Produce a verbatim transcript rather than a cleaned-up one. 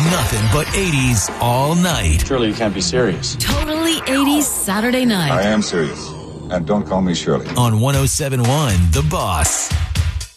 nothing but eighties all night. Surely you can't be serious. Totally eighties Saturday night. I am serious. And don't call me Shirley. On one oh seven point one The Boss.